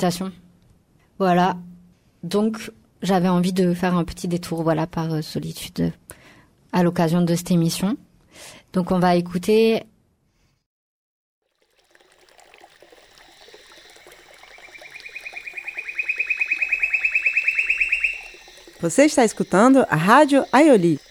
méditation. Voilà. Donc, j'avais envie de faire un petit détour, par Solitude à l'occasion de cette émission. Donc, on va écouter... Você está escutando a Rádio Aioli.